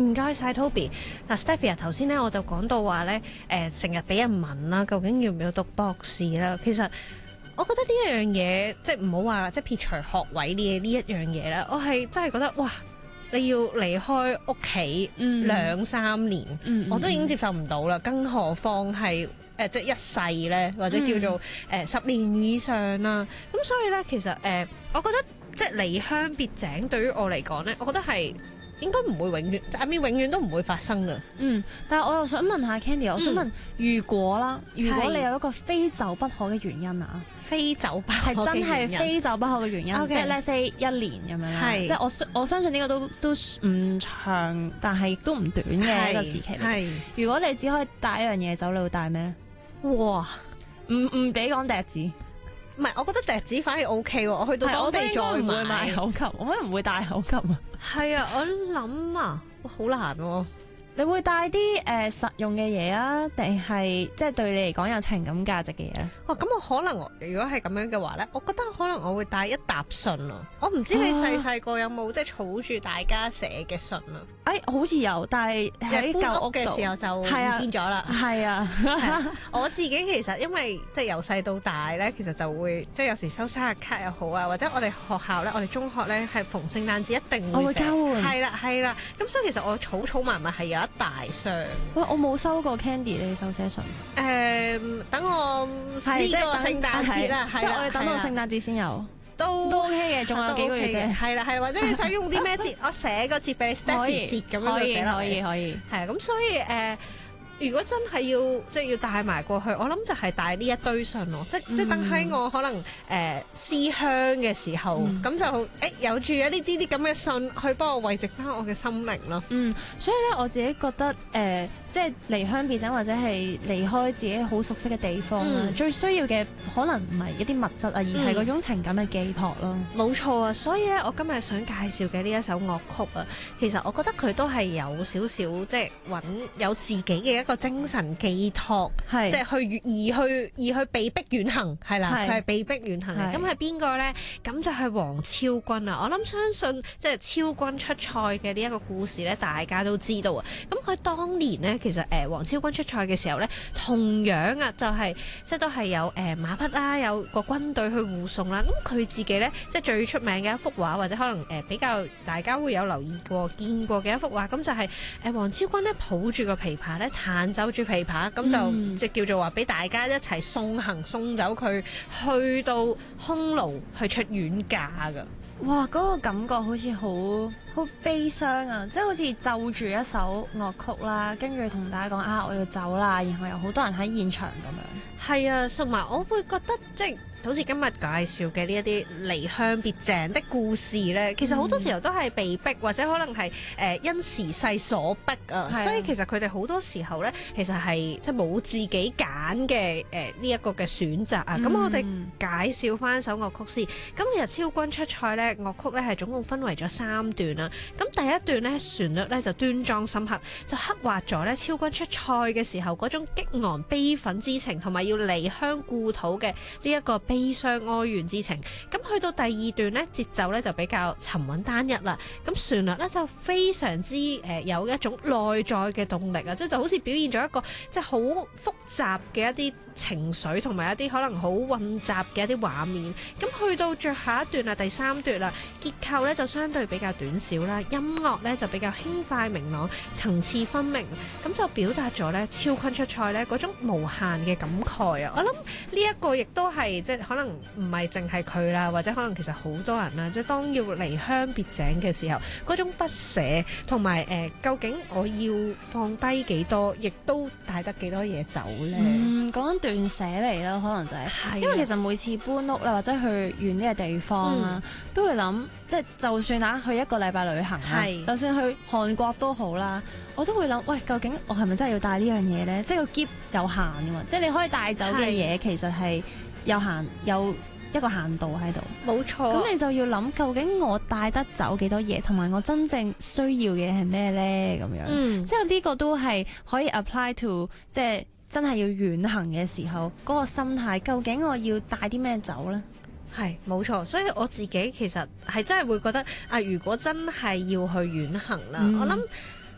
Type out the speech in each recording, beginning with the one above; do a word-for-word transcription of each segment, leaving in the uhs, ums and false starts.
唔該晒 Toby。嗱 Stephy 頭先咧我就講到話咧，誒成日俾人問啦，究竟要唔要讀博士啦？其實我覺得呢一樣嘢，即係唔好話即係撇除學位呢呢一樣嘢啦，我係真係覺得哇！你要離開屋企兩三年， 嗯、 我都已經接受唔到啦，更何況係誒即係一世咧，或者叫做誒、嗯呃、十年以上啦。咁所以咧，其實誒、呃，我覺得即係離鄉別井對於我嚟講咧，我覺得係應該唔會永遠，阿咪永遠都唔會發生噶。 嗯，但係我又想問下 Candy，我想問， 嗯、 如果啦，如果是你有一個非走不可嘅原因啊？ 非走不可係真係非走不可嘅原因，okay. 即係 let's say 一年咁樣啦。即係我我相信呢個都都唔長，但係亦都唔短嘅一個時期嚟。如果你只可以帶一樣嘢走，你會帶咩咧？哇！唔唔俾講笛子， 唔係，我覺得笛子反而 OK 喎。我去到當地再唔會買口琴，我可能唔會帶口琴啊。 係啊，我諗啊，好難喎、啊。 你會帶啲誒實用嘅嘢啊，定係即係對你嚟講有情感價值嘅嘢咧？ 哇！咁我可能如果係咁樣嘅話咧，我覺得可能我會帶一沓信咯。我唔知你細細個有冇即係儲住大家寫嘅信啊？ 誒、哎，好似有，但係喺舊屋嘅時候就唔見咗啦。 係啊， 啊我自己其實因為即係由細到大咧，其實就會即係有時收生日卡又好啊，或者我哋學校咧，我哋中學咧係逢聖誕節一定會我會交換。 係啦係啦，咁所以其實我儲儲埋埋係有一大箱。 喂，我冇收過 Candy 你手寫信。 誒、嗯，等我呢個聖誕節啦， 即係我要等到聖誕節先有。 都都 OK 嘅，仲有幾個月啫。 係啦係啦，或者你想用啲咩節，我寫個節俾你 Stephy 節咁樣就寫落嚟。 可以可以。 係啊，咁所以誒。呃如果真係要即係要帶埋過去，我諗就係帶呢一堆信咯，即、嗯、即等喺我可能誒、呃、思鄉嘅時候，咁、嗯、就誒、欸、有住咗呢啲啲咁嘅信去幫我慰藉翻我嘅心靈咯。 嗯，所以咧我自己覺得誒、呃，即係離鄉別井或者係離開自己好熟悉嘅地方啦，嗯、最需要嘅可能唔係一啲物質啊，而係嗰種情感嘅寄託咯。 冇、嗯、錯啊，所以咧我今日想介紹嘅呢一首樂曲啊，其實我覺得佢都係有少少即係揾有自己嘅一個精神寄託，係即係去而去而去被逼遠行，係啦，佢係被逼遠行嘅。咁係邊個咧？咁就係黃超君啊！我諗相信即係超君出賽嘅呢一個故事咧，大家都知道啊。咁佢當年咧，其實誒黃超君出賽嘅時候咧，同樣啊就係、是、即係都係有誒、呃、馬匹啦，有個軍隊去護送啦。咁佢自己咧，即係最出名嘅一幅畫，或者可能誒、呃、比較大家會有留意過、見過嘅一幅畫，咁就係誒黃超君咧抱住個琵琶咧彈奏住琵琶，咁就即係叫做話俾大家一齊送行送走佢去到匈奴去出遠嫁噶。 哇！嗰、那個感覺好似好好悲傷啊，即係好似奏住一首樂曲啦，跟住同大家講啊，我要走啦，然後有好多人喺現場咁樣。 係啊，同埋我會覺得即係好似今日介紹嘅呢一啲離鄉別井的故事咧，其實好多時候都係被逼，或者可能係誒、呃、因時勢所逼啊，啊所以其實佢哋好多時候咧，其實係即係冇自己揀嘅誒呢一個嘅選擇啊。咁、嗯、我哋介紹翻首樂曲先。咁其實超君出賽咧，樂曲咧係總共分為咗三段啦。咁第一段咧旋律咧就端莊深刻，就刻畫咗咧超君出賽嘅時候嗰種激昂悲憤之情，同埋要離鄉故土嘅呢一個悲傷哀怨之情。咁去到第二段呢，節奏呢就比較沉穩單一啦。咁旋律呢就非常之誒、呃、有一種內在嘅動力啊，即係就好似表現咗一個即係好複雜嘅一啲情緒，同埋一啲可能好混雜嘅一啲畫面。咁去到最後一段啊，第三段啦，結構呢就相對比較短小啦，音樂呢就比較輕快明朗，層次分明。咁就表達咗呢超君出賽呢嗰種無限嘅感慨啊！我諗呢一個亦都係即係可能唔係淨係佢啦，或者可能其實好多人啦，即係當要離鄉別井嘅時候，嗰種不捨同埋誒，究竟我要放低幾多，亦都帶得幾多嘢走咧？ 嗯，講緊斷捨離啦，可能就係、是，因為其實每次搬屋啦，或者去遠啲嘅地方啦，嗯、都會諗，即係就算嚇去一個禮拜旅行啦，就算去韓國都好啦，我都會諗，喂，究竟我係咪真係要帶呢樣嘢咧？即係個篋有限㗎嘛，即係你可以帶走嘅嘢其實係有限，有一個限度喺度。冇錯。咁你就要諗，究竟我帶得走幾多嘢，同埋我真正需要嘅係咩咧？咁樣，嗯、即係呢個都係可以 apply to 即係真係要遠行嘅時候嗰個心態。究竟我要帶啲咩走咧？ 係冇錯，所以我自己其實係真係會覺得啊，如果真係要去遠行啦，嗯、我諗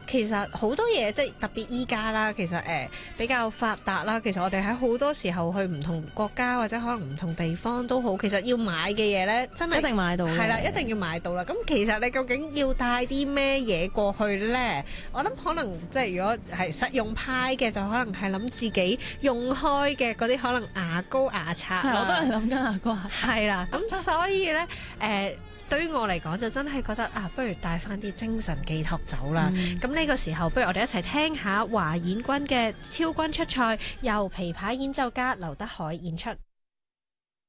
其實好多嘢即係特別依家啦，其實誒、呃、比較發達啦。其實我哋喺好多時候去唔同國家或者可能唔同地方都好，其實要買嘅嘢咧，真係一定買到， 係啦，一定要買到啦。咁其實你究竟要帶啲咩嘢過去咧？我諗可能即係如果係實用派嘅，就可能係諗自己用開嘅嗰啲可能牙膏牙刷啦。 我都係諗緊牙膏牙刷。 係啦，咁所以咧誒。呃對於我嚟講就真係覺得啊，不如帶翻啲精神寄託走啦。咁呢、嗯、個時候，不如我哋一齊聽下華演軍嘅超軍出賽，由琵琶演奏家劉德海演出。